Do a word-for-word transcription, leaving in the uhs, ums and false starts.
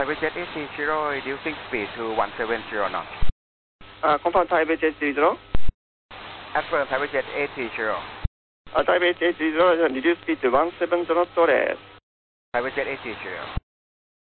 Taipei Jet eight three zero reducing speed to one seven zero knots. Uh, confirm Taipei Jet three zero. Affirm Taipei Jet eight three zero. Uh, Taipei Jet eight three zero reduce speed to one seven zero knots. Taipei Jet eight three zero.